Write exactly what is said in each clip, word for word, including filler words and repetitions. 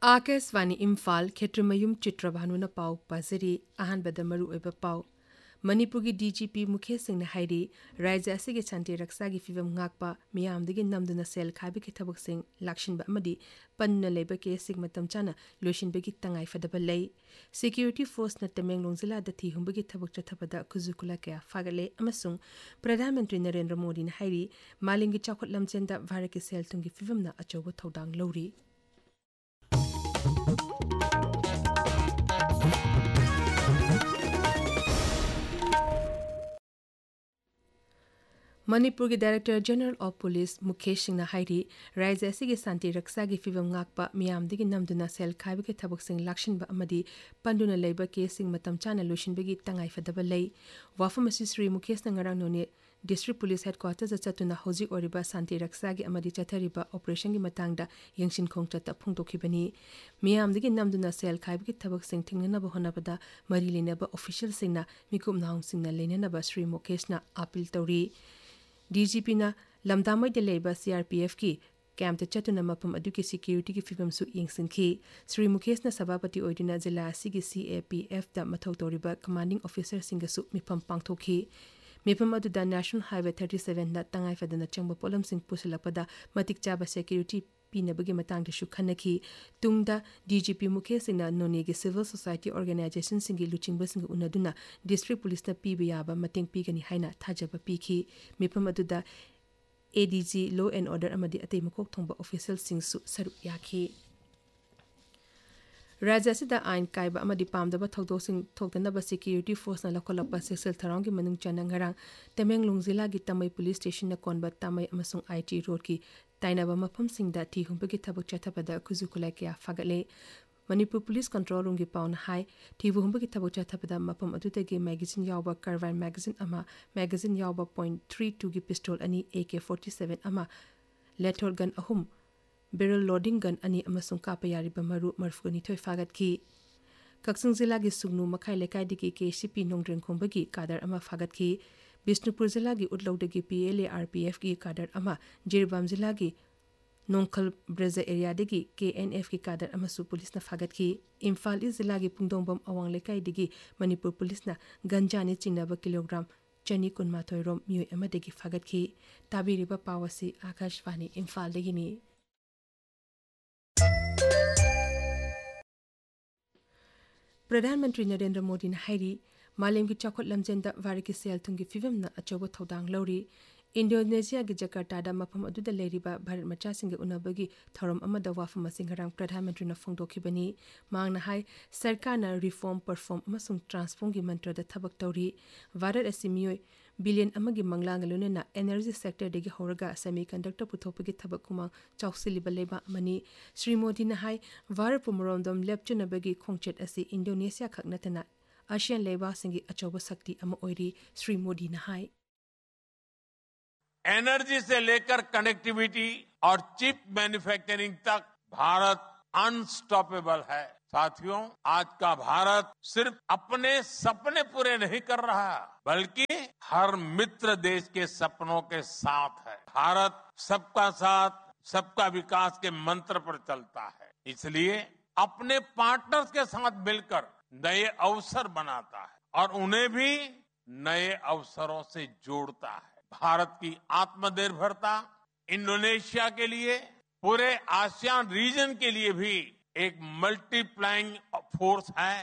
आकाशवाणी इम्फाल खेत्रमयुम चित्रभानुना पाव पाजरी अहानबदा मरु ओइबा पाव Manipur DGP Mukesh Singh हाइरी राज्य असिगे शांति रक्षा की फिवम ngakpa मियामदगी नमदुना cell खाबी की थबक सिंह लाक्षिनबा अमदी पन्ना लेबा केसिग मतम चाना लोशिनबगी तंगाई फदबा लै सिक्योरिटी फोर्स न तमेंगलोंग जिला द थिहुंबगी थबक चथबदा खुजुकुला कया फागले अमसुंग प्रधानमंत्री नरेंद्र मोदी न हाइरी मालिंगी चाखोट लमचेंदा भारत की सेल तुंगी फिवमना अचौबा थौदांग लौरी मणिपुर के director general of police Mukesh Singh हाइरी राज्य असिगे शांति रक्षा की फिवम ngakpa मियामदगी नमदुना सेल खाबी के थबक सिंह लाक्षिनबा अमदी पंडुना लेबा केसिंग मतम चाना लोशिनबगी तंगाई फदबा लै वाफम असि श्री मुकेश नंगरांग नोने डिस्ट्रिक्ट पुलिस हेडक्वार्टर चतुना हौजिक ओरिबा शांति रक्षा की अमदी चथरिबा ऑपरेशन की मतंगदा यंगसिन खोंगचत फोंदोखिबनी मियामदगी नमदुना सेल खाबी के थबक सिंह थिंगनबा होनबदा मरी लेनबा ऑफिशियल सिंगना मिकुम नाउंग सिंगना लेननबा श्री मुकेशना अपील तौरी डीजीपी ना लमदामोई दे लेबा सीआरपीएफ की कैंप चतुना मफम अदुकी सिक्योरिटी की फिवम सु यंगसिनखी श्री मुकेश ना सभापति ओइदुना जिला सिगी सीएपीएफ दा मथौ तौरिबा commanding officer सिंगसु मिफम पांगथोखी मिफम अदुदा national highway thirty seven दा तंगाई फदना चंगबा पोलम सिंह पुसलपदा मतिक चाबा सिक्योरिटी पीनबगी मतंगदसु खनखी तुंगदा डीजीपी मुकेश सिंह नोने की civil society organisation सिंगी लुचिंग busing उनदुना district police ना पीबा याबा मतेंग पीगनी हाइना थाजबा पीखी मिफम अदुदा एडीजी लॉ एंड ऑर्डर अमदी अतै मकोक थोंबा ऑफिशियल सिंगसु सरुक याखी राज्य असिदा आइन कायबा अमदी पामदबा थौदोसिंग थोकनबा सिक्योरिटी फोर्स ना लखोलपा सेक्सल थरांग की मनुंग चनंगरांग तमेंगलोंग जिला की तमई पुलिस स्टेशन ना कोनबा तमई अमसुंग आईटी रोड की ताइनाबा मफम सिंगदा थिहुंबगी थबक चथबदा खुजुकुला कया फागले मणिपुर पुलिस कंट्रोल रूम की पाउन हाई थिहुंबगी थबक चथबदा मफम अदुदगी मैगजीन यावबा कार्वाइन मैगजीन अमा मैगजीन यावबा पॉइंट थ्री टू की पिस्टल अनि एके फोर्टी सेवन अमा लेथोर गन अहुम बेरल लोडिंग गन अनि अमसुंग कापा यारिबा मरु मरफुगनी थोय फागतकी कक्संग जिला की सुगनु मखाई लेकाइदगी केसीपी नोंद्रेंग खोंबगी कादर अमा फागतकी बिष्णुपुर जिला की उटलौदगी पीएलए आरपीएफ की कादर अमा जिरबाम जिला की नोंखल ब्रेजा एरियादगी केएनएफ की कादर अमसु पुलिस न फागतकी इम्फाल ईस्ट जिला की पुंगदोंबम अवांग लेकाइदगी मणिपुर पुलिस न गंजानी चिंगनबा किलोग्राम चनी कुनमाथोय रोम मियोय अमदगी फागतकी ताबिरिबा पावसी आकाशवाणी इम्फाल दगिनी प्रधानमंत्री नरेंद्र मोदी ने हाइरी मालेम की चाखोट लमजेंदा भारत की सेल थुंगी फिवम न अचौबा थौदांग लौरी इंडोनेशिया की जकार्ता मफम अदुदा लेरिबा भारत मचासिंग उनबगी थौरम अमदा वाफम मसिंगरांग प्रधानमंत्री न फोंदोखिबनी मांगना हाई सरकार न रिफॉर्म परफॉर्म अमसुंग ट्रांसफॉर्म की मंत्र द थबक तौरी भारत असि मियोय बिलियन अमगी मंगलांग लोनेना एनर्जी सेक्टर देगी होरगा सेमीकंडक्टर पुथोपगी थबक कुमा चौसिलिबा लेबा मनी श्री मोदी न हाई भारत पुमरोंदम लेपचुनबगी खोंगचेट असि इंडोनेशिया खकनतना आसियान लेबा सिंगी अचौबा शक्ति अमा ओइरी श्री मोदी न हाई एनर्जी से लेकर कनेक्टिविटी और चिप मैन्युफैक्चरिंग तक भारत अनस्टॉपेबल है साथियों आज का भारत सिर्फ अपने सपने पूरे नहीं कर रहा बल्कि हर मित्र देश के सपनों के साथ है भारत सबका साथ सबका विकास के मंत्र पर चलता है इसलिए अपने पार्टनर्स के साथ मिलकर नए अवसर बनाता है और उन्हें भी नए अवसरों से जोड़ता है भारत की आत्मनिर्भरता इंडोनेशिया के लिए पूरे आसियान रीजन के लिए भी एक मल्टीप्लाइंग फोर्स है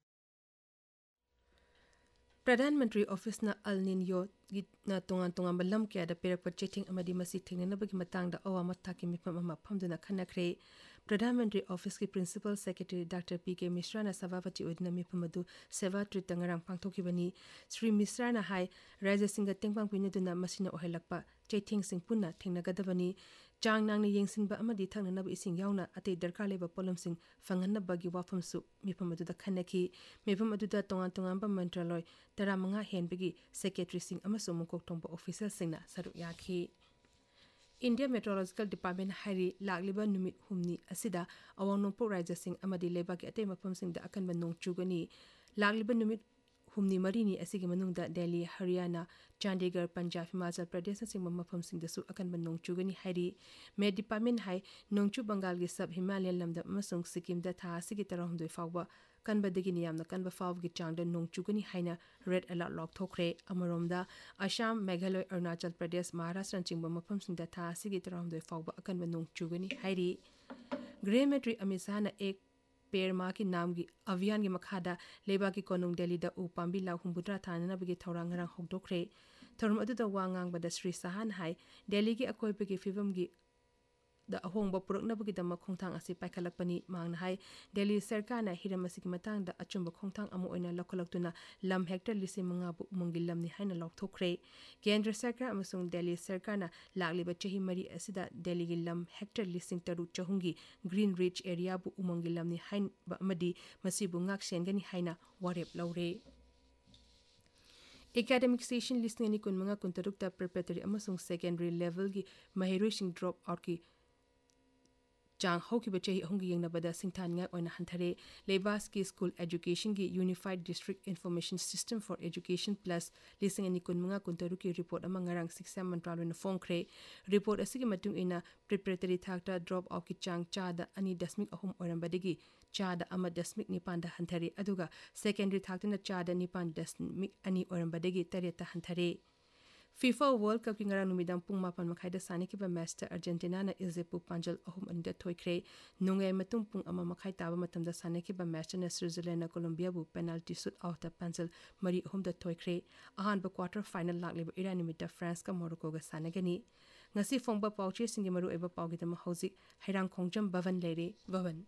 प्रधानमंत्री ऑफिस न अल निन्यो न तोंगान तोंगान बलम क्या the पेरक chatting अमदी Masih थिंगनबगी Matang the अवा मत्ता की मिफम अमा फमदुना खनखरे प्रधानमंत्री ऑफिस की प्रिंसिपल सेक्रेटरी डॉक्टर पी के मिश्रा न सभापति ओइदना मिफम अदु सेवा ट्रितंगरांग पांगथोखिबनी श्री मिश्रा न हाई राज्य सिंग तेंगपांग पिनदुना मसिना ओहेलकपा चेटिंग सिंग पुन्ना थिंगनगदबनी चांग नांगना येंसिनबा अमदी थंगनब इसिंग यावना अते दरकार लेबा पोलम सिंग फंगनबगी वाफमसु मिफम अदुदा खनखी मिफम अदुदा तोंगान तोंगान बा मंत्रालय तरामंगा हेनबगी सेक्रेटरी सिंग अमसु मुकोक थोंबा ऑफिसर सिंगना सरुक याखी इंडिया मेट्रोलॉजिकल डिपार्टमेंट हाइरी लागलिबा नुमित हुमनी असिदा अवांग नोंपोक राज्य सिंग अमदी लेबा के अते मफम सिंग दा अकनबा नोंग चुगनी लागलिबा नुमित humni marini asigi manungda Delhi, Haryana, Chandigarh, Punjab, Himachal Pradesh asingma mafamsingdasu akanba nongchugani hairi Met Department hai nongchu Bengal gi sub Himalayan lamda amasung Sikkim da tha asigi tarahumdoi fawba kanba dagini yamna kanba fawgi changda nongchugani haina red alert lock thokre amaromda Assam, Meghalaya, Arunachal Pradesh, Maharashtra chingba mafamsingda tha asigi tarahumdoi fawba akanba nongchugani hairi Gray Amit Shah na ek पेड़ माँ की नाम की अभियान की मखादा लेबा की कोनुंग दिल्ली दा उपाम्बी लाख हुंबुद्रा थाना बगी थौरांग रंग होगदोखरे थौरम अदुदा वांगांग बदा श्री साहन हाई दिल्ली की अकोइबे की फिल्म की दा अहोंगबा पुरकनबगी दा मखोंथांग असी पाइखलकपनी मांगना हाई दिल्ली सरकार ना हिरम असी की मतंग दा अचुंब खोंथांग अमु ओइना लखलक्तुना लम हेक्टर लिसि मंगा बु उमंगी लमनि हाइना लौथोखरे केंद्र सरकार अमसुंग दिल्ली सरकार ना लागलिबा चही मरी असिदा दिल्ली की लम हेक्टर लिसिंग तरु चहुंगी ग्रीन रिच एरिया बु उमंगी लमनि हाइन बमदी मसिबु ngak sengani haina warep laure Academic session listening ni kun mga kuntaruk ta preparatory amasung secondary level gi mahiroi drop out ki Chang Hoki Bachi Hongi Yang Nabada Singtanga on Hantare, Lebaski School Education Gi Unified District Information System for Education Plus, listening and Nikunmunga Kuntaruki report among around six seven trial in a phone cray. Report a sigimatung in a preparatory tacta drop of Kichang Chada Ani Dasmik Home or Ambadigi, Chada Amad Dasmik Nipanda Hantare Aduga, secondary tacta Chada Nipan Dasmik Ani or Ambadigi Tareta Hantare. FIFA World Cup kinga numidang pung mapan makhaida sani kiba master Argentina na Ilzepu Panjal ahum anida toykre nungay matung pung ama makhay taba matamda sani kiba master na Switzerland na Colombia bu penalty shoot out the Panjal mari ahum da toykre ahan ba quarter final lakliba Iran nimida France ka Morocco ga sanagani ngasi fongba pauche singi maru eba paugida mahauzik hairang khongjam Bhavan leire Bhavan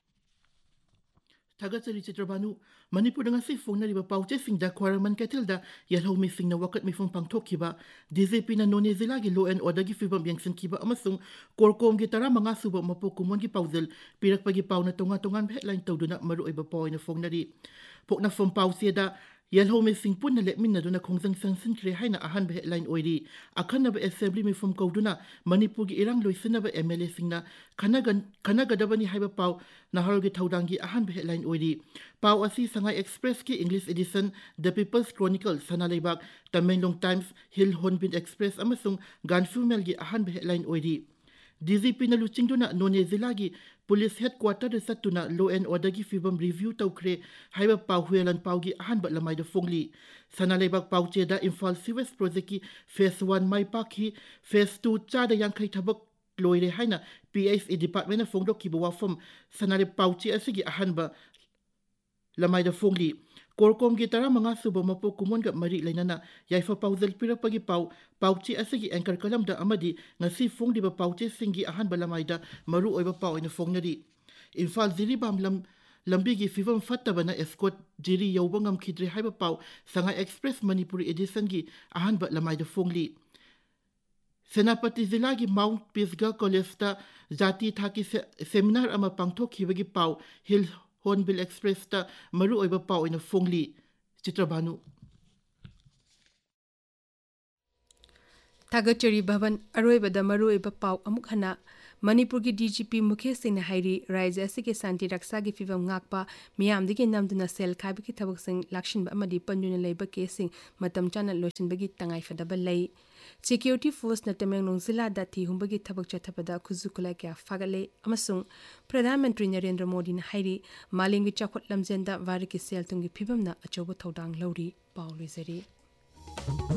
Tagasari Chitrabanu, Manipur ngasi fong na riba pauche singda kwaraman ketilda yalho mi sing na wakat mi fong pangtok kiba D Z P na none zilagi law and order gi fibam yang sin kiba amasung korkom gi tara mga suba mapo kumon gi pauzil pirak pagi pau na tonga tongan headline tawduna maru iba pau na fong na ri pok na fong pause da yalho mi sing pun na lekmin na duna kongzang sang sin kre hai na ahan ba headline oiri akan na ba assembly mi fong kawduna Manipur gi irang loisina ba M L A sing na kanagan kanaga dabani hai ba pau na harogi thawdangi ahan ba headline oiri pau asi sangai express ki English edition The People's Chronicle sanalaibak Tamenglong Times Hill Hornbill Express amasung Ganfumel gi ahan ba headline oiri D Z P na luching duna none zilagi police headquarter de satuna law and order gi fibam review tawkre haiba pau huelan pau gi ahan ba lamai de fongli sanalaibak pau che da Imphal Sewage Project ki phase one mai pakhi phase two cha da yang khai thabak loire haina P S E department na fongdok ki bawa fom sanale pau che asigi ahan ba lamai de fongli korkom gi tara mga suba mapo kumon ga mari lainana yaifa pauzal pira pagi pau pauchi asigi anchor kalam da amadi ngasi fongdi ba pauchi singi ahan balamai da maru oiba pau ina fongnari Imphal ziri bam lam lambi gi fibam fatta bana escort jiri yauba ngam khidre haiba pau sanga express manipuri edition gi ahan ba lamai da fongli Senapati zila gi Mount Pisgah College ta jati thaki se seminar ama pangthok hibagi pau Hill Hornbill Express ta maru oiba pau ina fongli Chitrabanu Tagachari Bhavan Aroiba da maru oiba pau amuk hana Manipur ki D G P Mukesh Singh hairi Raija asige santi raksa gi fibam ngakpa miyam digi namduna sel khaibi ki thabak sing lakshin ba amadi panduna leiba ke sing matam chana losin bagi tangai fadaba lei Security Force na Tamenglong Zilla da thi humbagi thabak chathabada khuzukula kya fagale amasung Pradhan Mantri Narendra Modi na hairi malingi chakhot lamjenda wariki sel tungi fibam na achobo thodang lauri pauli zari